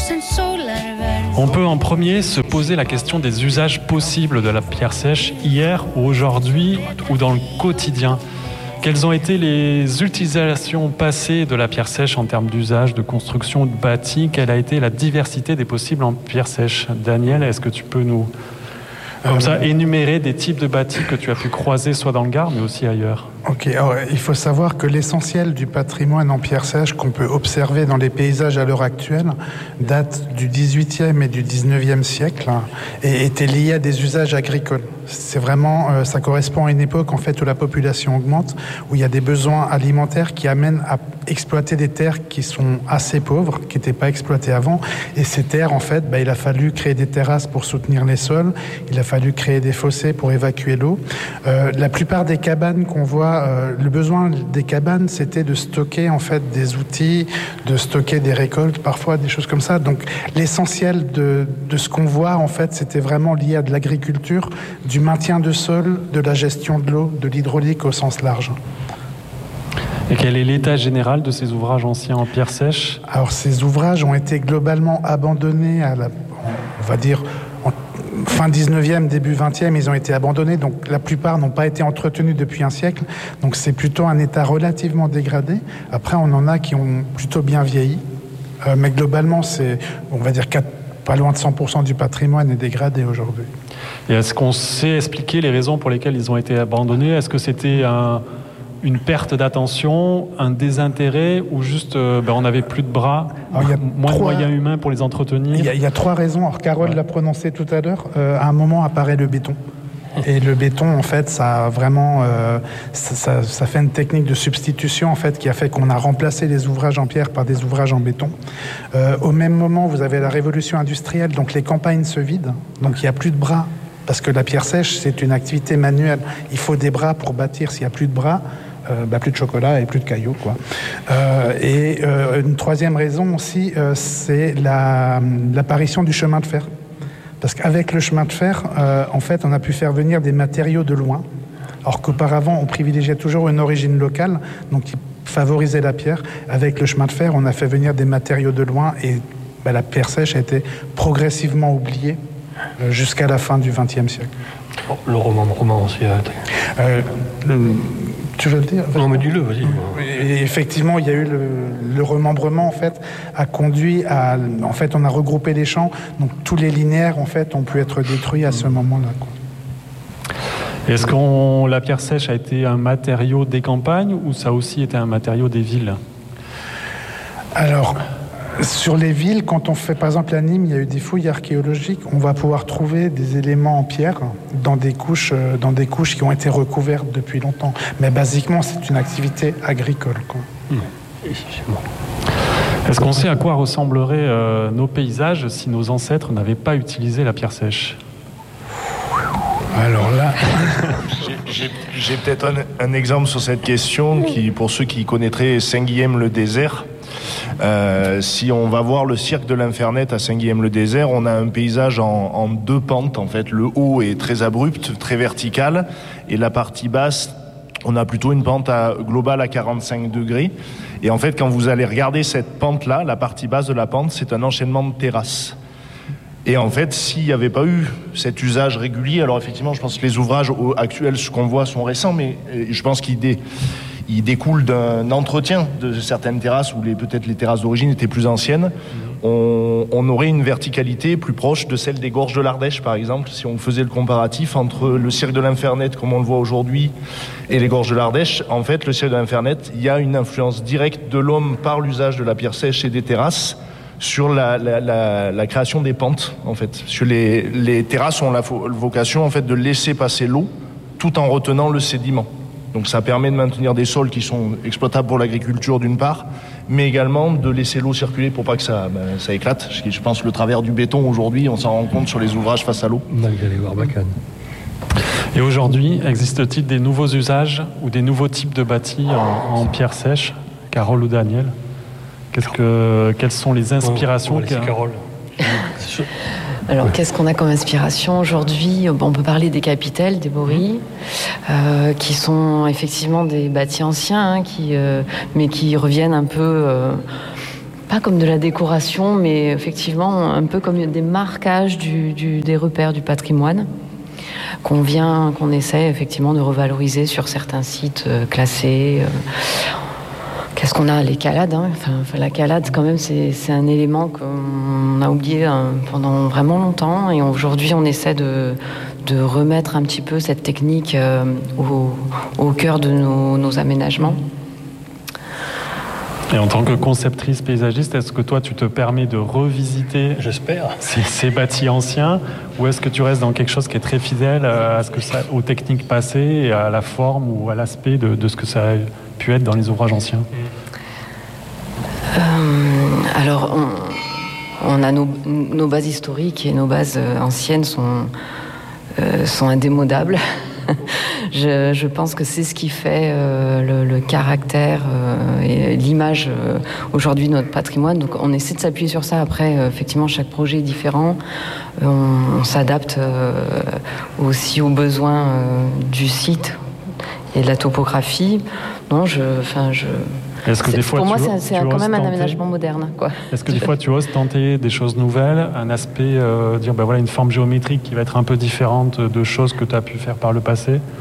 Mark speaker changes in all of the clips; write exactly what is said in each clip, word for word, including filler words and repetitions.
Speaker 1: On peut en premier se poser la question des usages possibles de la pierre sèche hier ou aujourd'hui ou dans le quotidien. Quelles ont été les utilisations passées de la pierre sèche en termes d'usage, de construction, de bâti? Quelle a été la diversité des possibles en pierre sèche? Daniel, est-ce que tu peux nous, comme ça, énumérer des types de bâtis que tu as pu croiser soit dans le Gard mais aussi ailleurs?
Speaker 2: Ok, alors, il faut savoir que l'essentiel du patrimoine en pierre sèche qu'on peut observer dans les paysages à l'heure actuelle date du dix-huitième et du dix-neuvième siècle hein, et était lié à des usages agricoles. C'est vraiment, euh, ça correspond à une époque en fait où la population augmente, où il y a des besoins alimentaires qui amènent à exploiter des terres qui sont assez pauvres, qui n'étaient pas exploitées avant. Et ces terres, en fait, bah, il a fallu créer des terrasses pour soutenir les sols, il a fallu créer des fossés pour évacuer l'eau. Euh, la plupart des cabanes qu'on voit, euh, le besoin des cabanes, c'était de stocker en fait des outils, de stocker des récoltes, parfois des choses comme ça. Donc l'essentiel de, de ce qu'on voit, en fait, c'était vraiment lié à de l'agriculture, du maintien de sol, de la gestion de l'eau, de l'hydraulique au sens large.
Speaker 1: Et quel est l'état général de ces ouvrages anciens en pierre sèche?
Speaker 2: Alors ces ouvrages ont été globalement abandonnés à la, on va dire, en fin dix-neuvième, début vingtième, ils ont été abandonnés, donc la plupart n'ont pas été entretenus depuis un siècle, donc c'est plutôt un état relativement dégradé. Après, on en a qui ont plutôt bien vieilli, euh, mais globalement, c'est, on va dire, quatre, pas loin de cent pour cent du patrimoine est dégradé aujourd'hui.
Speaker 1: Et est-ce qu'on sait expliquer les raisons pour lesquelles ils ont été abandonnés? Est-ce que c'était un, une perte d'attention, un désintérêt, ou juste euh, ben, on n'avait plus de bras,
Speaker 2: Alors, il y a
Speaker 1: moins
Speaker 2: trois...
Speaker 1: de moyens humains pour les entretenir?
Speaker 2: Il y a, il y a trois raisons. Alors, Carole ouais. l'a prononcé tout à l'heure. Euh, à un moment apparaît le béton. Et le béton, en fait, ça a vraiment, euh, ça, ça, ça fait une technique de substitution, en fait, qui a fait qu'on a remplacé les ouvrages en pierre par des ouvrages en béton. Euh, au même moment, vous avez la révolution industrielle, donc les campagnes se vident, donc il n'y a plus de bras, parce que la pierre sèche, c'est une activité manuelle. Il faut des bras pour bâtir. S'il n'y a plus de bras, euh, bah, plus de chocolat et plus de cailloux, quoi. Euh, et euh, une troisième raison aussi, euh, c'est la, l'apparition du chemin de fer. Parce qu'avec le chemin de fer, euh, en fait, on a pu faire venir des matériaux de loin, alors qu'auparavant, on privilégiait toujours une origine locale, donc qui favorisait la pierre. Avec le chemin de fer, on a fait venir des matériaux de loin et bah, la pierre sèche a été progressivement oubliée euh, jusqu'à la fin du vingtième siècle.
Speaker 3: Oh, le remembrement aussi.
Speaker 2: Euh, le, tu veux le dire?
Speaker 3: Non, mais dis-le, vas-y.
Speaker 2: Et effectivement, il y a eu le, le remembrement, en fait, a conduit à... En fait, on a regroupé les champs, donc tous les linéaires, en fait, ont pu être détruits à ce moment-là, quoi.
Speaker 1: Est-ce que la pierre sèche a été un matériau des campagnes ou ça a aussi été un matériau des villes?
Speaker 2: Alors... Sur les villes, quand on fait par exemple à Nîmes, il y a eu des fouilles archéologiques, on va pouvoir trouver des éléments en pierre dans des couches, dans des couches qui ont été recouvertes depuis longtemps. Mais basiquement, c'est une activité agricole, quoi.
Speaker 3: Mmh.
Speaker 1: Est-ce qu'on sait à quoi ressembleraient euh, nos paysages si nos ancêtres n'avaient pas utilisé la pierre sèche?
Speaker 2: Alors là...
Speaker 4: J'ai, j'ai peut-être un, un exemple sur cette question, qui, pour ceux qui connaîtraient Saint-Guilhem-le-Désert. Euh, si on va voir le cirque de l'Infernet à Saint-Guilhem-le-Désert, on a un paysage en, en deux pentes. En fait, le haut est très abrupt, très vertical, et la partie basse, on a plutôt une pente à, globale à quarante-cinq degrés. Et en fait, quand vous allez regarder cette pente-là, la partie basse de la pente, c'est un enchaînement de terrasses. Et en fait, s'il n'y avait pas eu cet usage régulier, alors effectivement, je pense que les ouvrages actuels, ce qu'on voit, sont récents, mais je pense qu'ils dé, ils découlent d'un entretien de certaines terrasses, où les, peut-être les terrasses d'origine étaient plus anciennes. On, on aurait une verticalité plus proche de celle des gorges de l'Ardèche, par exemple, si on faisait le comparatif entre le cirque de l'Infernet, comme on le voit aujourd'hui, et les gorges de l'Ardèche. En fait, le cirque de l'Infernet, il y a une influence directe de l'homme par l'usage de la pierre sèche et des terrasses sur la, la, la, la création des pentes, en fait. Sur les, les terrasses ont la vocation, en fait, de laisser passer l'eau tout en retenant le sédiment. Donc ça permet de maintenir des sols qui sont exploitables pour l'agriculture d'une part, mais également de laisser l'eau circuler pour pas que ça, ben, ça éclate. Je pense que le travers du béton aujourd'hui, on s'en rend compte sur les ouvrages face à l'eau.
Speaker 3: Malgré les barbacanes.
Speaker 1: Et aujourd'hui, existe-t-il des nouveaux usages ou des nouveaux types de bâtis en, en pierre sèche? Carole ou Daniel? Qu'est-ce que, quelles sont les inspirations?
Speaker 3: On va laisser Carole.
Speaker 5: Alors, qu'est-ce qu'on a comme inspiration aujourd'hui? On peut parler des capitelles, des bories, euh, qui sont effectivement des bâtis anciens, hein, qui, euh, mais qui reviennent un peu... Euh, pas comme de la décoration, mais effectivement un peu comme des marquages du, du, des repères du patrimoine qu'on vient, qu'on essaie effectivement de revaloriser sur certains sites euh, classés. Euh, Qu'est-ce qu'on a? Les calades. Hein. Enfin, la calade, quand même, c'est, c'est un élément qu'on a oublié hein, pendant vraiment longtemps. Et aujourd'hui, on essaie de, de remettre un petit peu cette technique euh, au, au cœur de nos, nos aménagements.
Speaker 1: Et en tant que conceptrice paysagiste, est-ce que toi, tu te permets de revisiter,
Speaker 3: j'espère,
Speaker 1: ces, ces bâtis anciens, ou est-ce que tu restes dans quelque chose qui est très fidèle à ce que ça, aux techniques passées et à la forme ou à l'aspect de, de ce que ça a pu être dans les ouvrages anciens?
Speaker 5: euh, Alors, on, on a nos, nos bases historiques et nos bases anciennes sont, euh, sont indémodables. Je, je pense que c'est ce qui fait euh, le, le caractère euh, et l'image euh, aujourd'hui de notre patrimoine. Donc on essaie de s'appuyer sur ça. Après, euh, effectivement, chaque projet est différent. Euh, on, on s'adapte euh, aussi aux besoins euh, du site et de la topographie. Non, je, enfin, je.
Speaker 1: Est-ce que des fois,
Speaker 5: pour moi,
Speaker 1: tu,
Speaker 5: c'est, c'est
Speaker 1: tu
Speaker 5: quand même un
Speaker 1: tenter,
Speaker 5: aménagement moderne, quoi.
Speaker 1: Est-ce que des fois, tu oses tenter des choses nouvelles, un aspect, euh, dire ben voilà, une forme géométrique qui va être un peu différente de choses que tu as pu faire par le passé?
Speaker 5: Mmh.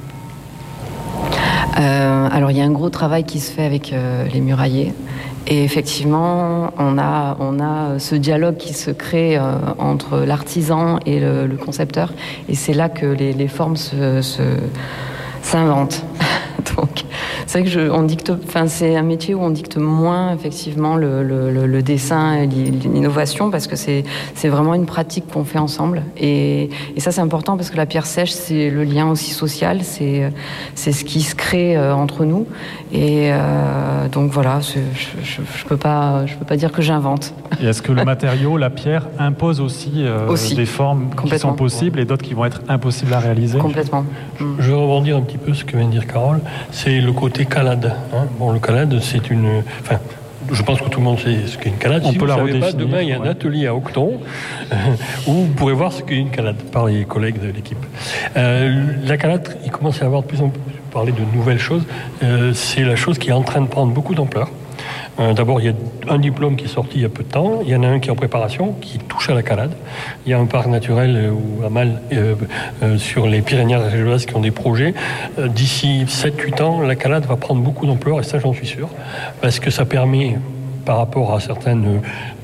Speaker 5: Euh, alors, il y a un gros travail qui se fait avec euh, les muraillés. Et effectivement, on a, on a ce dialogue qui se crée euh, entre l'artisan et le, le concepteur. Et c'est là que les, les formes se, se, s'inventent. Donc, c'est vrai que je, on dicte, enfin, c'est un métier où on dicte moins effectivement le, le, le dessin et l'innovation parce que c'est, c'est vraiment une pratique qu'on fait ensemble. Et, et ça, c'est important parce que la pierre sèche, c'est le lien aussi social, c'est, c'est ce qui se crée euh, entre nous. Et euh, donc voilà, je, je, je peux pas, je peux pas dire que j'invente.
Speaker 1: Et est-ce que le matériau, la pierre, impose aussi, euh, aussi. des formes qui sont possibles et d'autres qui vont être impossibles à réaliser?
Speaker 5: Complètement.
Speaker 3: Je, je vais rebondir un petit peu sur ce que vient de dire Carole. C'est le côté calade. Hein. Bon, le calade, c'est une... Enfin, je pense que tout le monde sait ce qu'est une calade.
Speaker 1: On
Speaker 3: si
Speaker 1: peut
Speaker 3: vous
Speaker 1: la
Speaker 3: ne savez pas,
Speaker 1: redéfinir,
Speaker 3: demain, il y a un
Speaker 1: ouais.
Speaker 3: atelier à Octon euh, où vous pourrez voir ce qu'est une calade par les collègues de l'équipe. Euh, la calade, il commence à y avoir de plus en plus parler de nouvelles choses. Euh, c'est la chose qui est en train de prendre beaucoup d'ampleur. Euh, d'abord, il y a un diplôme qui est sorti il y a peu de temps. Il y en a un qui est en préparation, qui touche à la calade. Il y a un parc naturel euh, ou à Mal, euh, euh, sur les Pyrénées-Ariégeoises qui ont des projets. Euh, d'ici sept huit ans, la calade va prendre beaucoup d'ampleur, et ça, j'en suis sûr. Parce que ça permet, par rapport à certaines euh,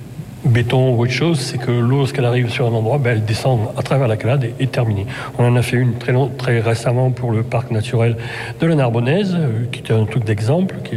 Speaker 3: béton ou autre chose, c'est que l'eau, lorsqu'elle arrive sur un endroit, ben, elle descend à travers la calade et est terminée. On en a fait une très, long, très récemment pour le parc naturel de la Narbonnaise, euh, qui était un truc d'exemple, qui est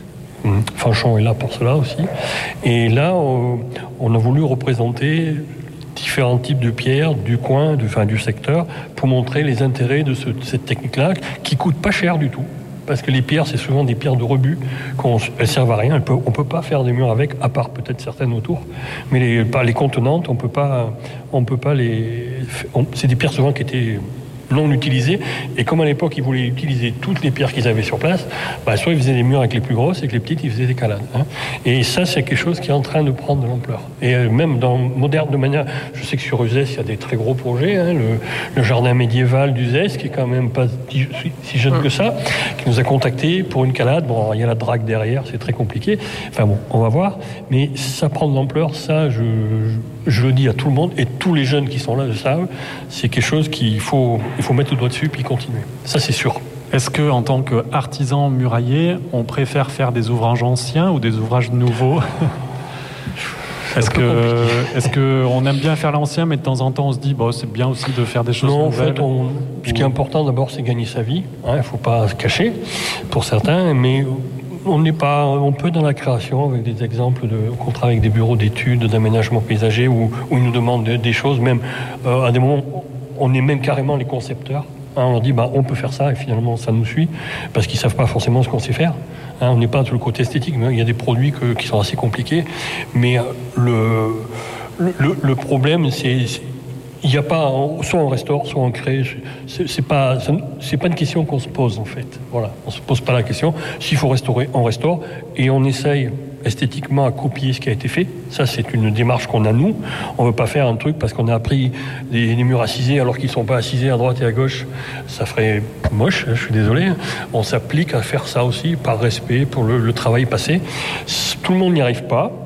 Speaker 3: Fanchon est là pour cela aussi. Et là, on, on a voulu représenter différents types de pierres du coin, du, enfin, du secteur, pour montrer les intérêts de, ce, de cette technique-là, qui coûte pas cher du tout. Parce que les pierres, c'est souvent des pierres de rebut, elles servent à rien, elles peut, on ne peut pas faire des murs avec, à part peut-être certaines autour. Mais les, pas les contenantes, on peut pas, on peut pas les... On, c'est des pierres souvent qui étaient non utilisées, et comme à l'époque ils voulaient utiliser toutes les pierres qu'ils avaient sur place, bah, soit ils faisaient des murs avec les plus grosses, et avec les petites ils faisaient des calades. Hein. Et ça, c'est quelque chose qui est en train de prendre de l'ampleur. Et euh, même dans moderne de manière, je sais que sur Uzès il y a des très gros projets, hein, le, le jardin médiéval d'Uzès, qui est quand même pas si, si jeune que ça, qui nous a contactés pour une calade. Bon, il y a la drague derrière, c'est très compliqué. Enfin bon, on va voir. Mais ça prend de l'ampleur, ça, je, je, je le dis à tout le monde, et tous les jeunes qui sont là le savent, c'est quelque chose qu'il faut Il faut mettre le doigt dessus puis continuer. Ça, c'est sûr.
Speaker 1: Est-ce que, en tant qu'artisan murailler, on préfère faire des ouvrages anciens ou des ouvrages nouveaux? Est-ce que, est-ce que on aime bien faire l'ancien, mais de temps en temps, on se dit, bon, c'est bien aussi de faire des choses
Speaker 3: non,
Speaker 1: nouvelles?
Speaker 3: En fait, on, ce qui est important, d'abord, c'est gagner sa vie. Il hein, ne faut pas se cacher, pour certains, mais on n'est pas, on peut dans la création, avec des exemples de qu'on travaille avec des bureaux d'études, d'aménagement paysager, où, où ils nous demandent des, des choses, même euh, à des moments. On est même carrément les concepteurs. Hein, on leur dit, bah, on peut faire ça, et finalement, ça nous suit, parce qu'ils ne savent pas forcément ce qu'on sait faire. Hein, on n'est pas sur le côté esthétique, mais il y a des produits que, qui sont assez compliqués. Mais le, le, le problème, c'est... Il n'y a pas... Soit on restaure, soit on crée. C'est, c'est, pas, c'est pas une question qu'on se pose, en fait. Voilà, on ne se pose pas la question. S'il faut restaurer, on restaure, et on essaye esthétiquement à copier ce qui a été fait. Ça, c'est une démarche qu'on a, nous. On ne veut pas faire un truc parce qu'on a appris des, des murs acisés alors qu'ils ne sont pas acisés à droite et à gauche. Ça ferait moche, je suis désolé. On s'applique à faire ça aussi par respect pour le, le travail passé. Tout le monde n'y arrive pas.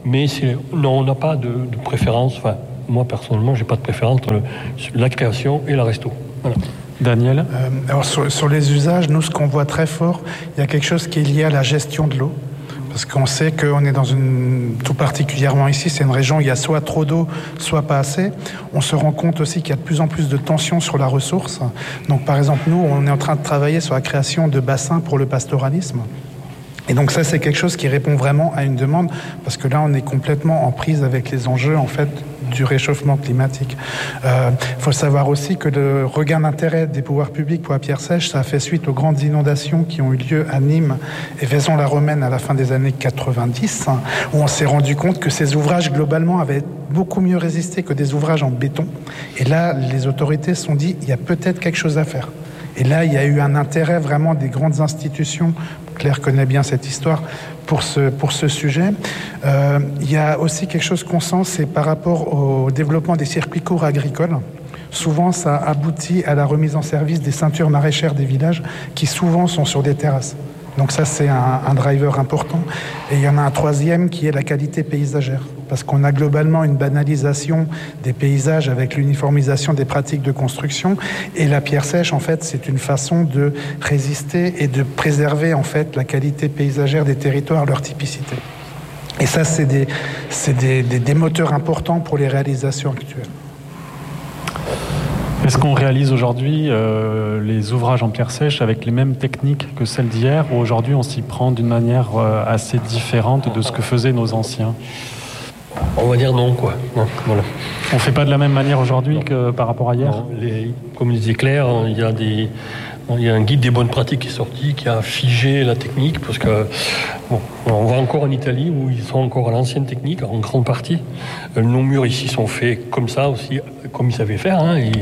Speaker 3: Mais c'est, non, on n'a pas de, de préférence. Enfin, moi, personnellement, je n'ai pas de préférence entre le, la création et la resto. Voilà.
Speaker 1: Daniel ?
Speaker 2: euh, Alors, sur, sur les usages, nous, ce qu'on voit très fort, il y a quelque chose qui est lié à la gestion de l'eau. Parce qu'on sait qu'on est dans une, tout particulièrement ici, c'est une région où il y a soit trop d'eau, soit pas assez. On se rend compte aussi qu'il y a de plus en plus de tensions sur la ressource. Donc, par exemple, nous, on est en train de travailler sur la création de bassins pour le pastoralisme. Et donc ça, c'est quelque chose qui répond vraiment à une demande, parce que là, on est complètement en prise avec les enjeux, en fait, du réchauffement climatique. Il euh, faut savoir aussi que le regain d'intérêt des pouvoirs publics pour la pierre sèche, ça a fait suite aux grandes inondations qui ont eu lieu à Nîmes et Vaison-la-Romaine à la fin des années quatre-vingt-dix, hein, où on s'est rendu compte que ces ouvrages, globalement, avaient beaucoup mieux résisté que des ouvrages en béton. Et là, les autorités se sont dit, il y a peut-être quelque chose à faire. Et là, il y a eu un intérêt vraiment des grandes institutions. Claire connaît bien cette histoire pour ce, pour ce sujet. Euh, il y a aussi quelque chose qu'on sent, c'est par rapport au développement des circuits courts agricoles. Souvent, ça aboutit à la remise en service des ceintures maraîchères des villages qui souvent sont sur des terrasses. Donc ça, c'est un, un driver important. Et il y en a un troisième qui est la qualité paysagère. Parce qu'on a globalement une banalisation des paysages avec l'uniformisation des pratiques de construction. Et la pierre sèche, en fait, c'est une façon de résister et de préserver, en fait, la qualité paysagère des territoires, leur typicité. Et ça, c'est des, c'est des, des, des moteurs importants pour les réalisations actuelles.
Speaker 1: Est-ce qu'on réalise aujourd'hui euh, les ouvrages en pierre sèche avec les mêmes techniques que celles d'hier, ou aujourd'hui on s'y prend d'une manière euh, assez différente de ce que faisaient nos anciens ?
Speaker 3: On va dire non, quoi. Non, voilà.
Speaker 1: On ne fait pas de la même manière aujourd'hui que par rapport à hier ?
Speaker 3: Non, les, comme disait Claire, il y a des... Il y a un guide des bonnes pratiques qui est sorti, qui a figé la technique, parce que bon, on va encore en Italie où ils sont encore à l'ancienne technique en grande partie. Nos murs ici sont faits comme ça aussi, comme ils savaient faire. Hein, et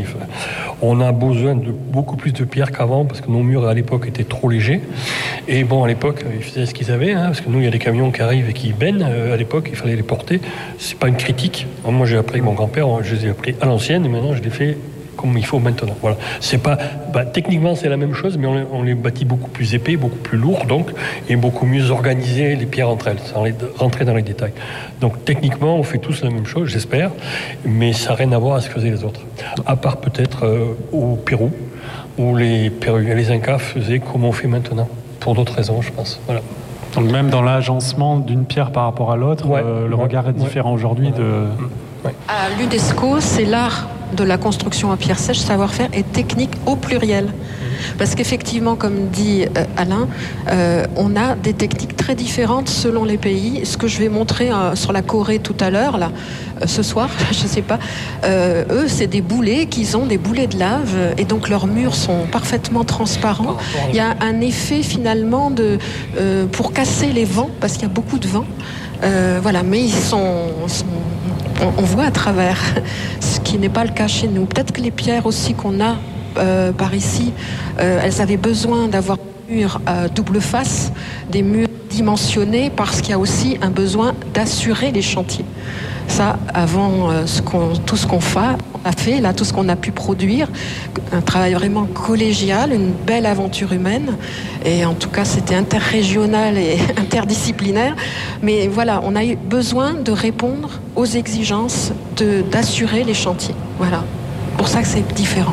Speaker 3: on a besoin de beaucoup plus de pierre qu'avant, parce que nos murs à l'époque étaient trop légers. Et bon, à l'époque, ils faisaient ce qu'ils avaient, hein, parce que nous, il y a des camions qui arrivent et qui baignent. À l'époque, il fallait les porter. C'est pas une critique. Moi, j'ai appris avec mon grand-père, je les ai appris à l'ancienne, et maintenant, je les fais comme il faut maintenant. Voilà. C'est pas, bah, techniquement, c'est la même chose, mais on les, on les bâtit beaucoup plus épais, beaucoup plus lourds, donc, et beaucoup mieux organiser les pierres entre elles, sans les, rentrer dans les détails. Donc, techniquement, on fait tous la même chose, j'espère, mais ça n'a rien à voir à ce que faisaient les autres. À part peut-être euh, au Pérou, où les, les Incas faisaient comme on fait maintenant, pour d'autres raisons, je pense. Voilà.
Speaker 1: Donc, même dans l'agencement d'une pierre par rapport à l'autre, ouais, euh, le ouais, regard est différent ouais. aujourd'hui de...
Speaker 6: Ouais. À l'UNESCO, c'est l'art de la construction en pierre sèche, savoir-faire et technique au pluriel. Parce qu'effectivement, comme dit euh, Alain, euh, on a des techniques très différentes selon les pays. Ce que je vais montrer euh, sur la Corée tout à l'heure, là, euh, ce soir, je ne sais pas, euh, eux, c'est des boulets qu'ils ont, des boulets de lave, et donc leurs murs sont parfaitement transparents. Il y a un effet finalement de, euh, pour casser les vents, parce qu'il y a beaucoup de vent. Euh, voilà, mais ils sont, sont on, on voit à travers, ce qui n'est pas le cas chez nous. Peut-être que les pierres aussi qu'on a euh, par ici, euh, elles avaient besoin d'avoir des murs à double face, des murs dimensionnés, parce qu'il y a aussi un besoin d'assurer les chantiers. Ça, avant euh, ce qu'on, tout ce qu'on fait, on a fait, là, tout ce qu'on a pu produire, un travail vraiment collégial, une belle aventure humaine, et en tout cas, c'était interrégional et interdisciplinaire. Mais voilà, on a eu besoin de répondre aux exigences de, d'assurer les chantiers. Voilà, pour ça que c'est différent.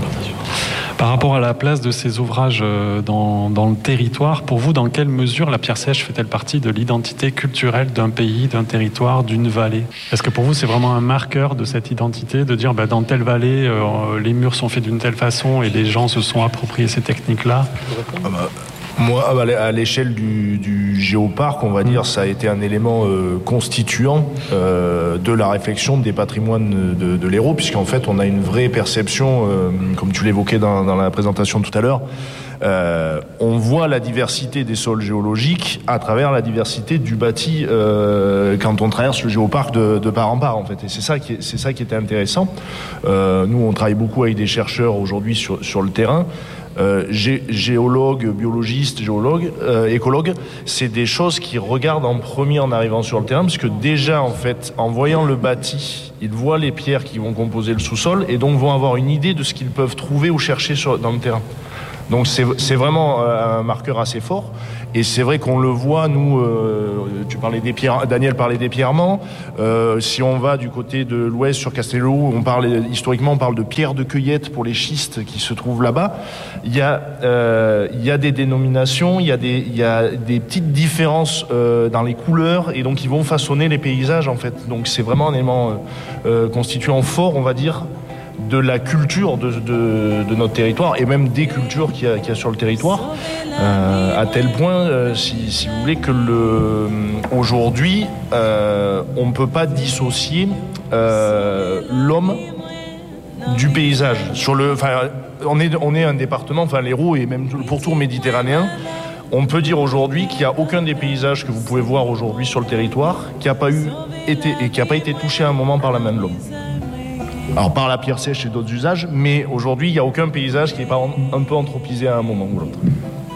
Speaker 1: Par rapport à la place de ces ouvrages dans, dans le territoire, pour vous, dans quelle mesure la pierre sèche fait-elle partie de l'identité culturelle d'un pays, d'un territoire, d'une vallée ? Est-ce que pour vous, c'est vraiment un marqueur de cette identité, de dire bah, dans telle vallée, euh, les murs sont faits d'une telle façon et les gens se sont appropriés ces techniques-là ?
Speaker 4: ah bah, Moi, à l'échelle du, du géoparc, on va dire, ça a été un élément euh, constituant euh, de la réflexion des patrimoines de, de l'Hérault, puisqu'en fait, on a une vraie perception, euh, comme tu l'évoquais dans, dans la présentation tout à l'heure, euh, on voit la diversité des sols géologiques à travers la diversité du bâti euh, quand on traverse le géoparc de, de part en part, en fait. Et c'est ça qui, est, c'est ça qui était intéressant. Euh, nous, on travaille beaucoup avec des chercheurs aujourd'hui sur, sur le terrain. Euh, gé- géologues, biologistes, géologues, euh, écologues, c'est des choses qu'ils regardent en premier en arrivant sur le terrain, parce que déjà, en fait, en voyant le bâti, ils voient les pierres qui vont composer le sous-sol et donc vont avoir une idée de ce qu'ils peuvent trouver ou chercher sur, dans le terrain. Donc c'est, c'est vraiment un marqueur assez fort. Et c'est vrai qu'on le voit, nous, euh, tu parlais des pierres, Daniel parlait d'épièrement. Euh, si on va du côté de l'ouest sur Castello, on parle historiquement, on parle de pierres de cueillette pour les schistes qui se trouvent là-bas. Il y a, euh, il y a des dénominations, il y a des, il y a des petites différences euh, dans les couleurs, et donc ils vont façonner les paysages en fait. Donc c'est vraiment un élément euh, constituant fort, on va dire, de la culture de, de, de notre territoire, et même des cultures qu'il y a, qu'il y a sur le territoire, euh, à tel point, euh, si, si vous voulez, que le, aujourd'hui, euh, on ne peut pas dissocier euh, l'homme du paysage. Sur le, enfin, on est, on est un département, enfin l'Hérault et même le pourtour méditerranéen, on peut dire aujourd'hui qu'il n'y a aucun des paysages que vous pouvez voir aujourd'hui sur le territoire qui n'a pas eu été, et qui n'a pas été touché à un moment par la main de l'homme. Alors par la pierre sèche et d'autres usages, mais aujourd'hui il n'y a aucun paysage qui n'est pas un peu anthropisé à un moment ou l'autre.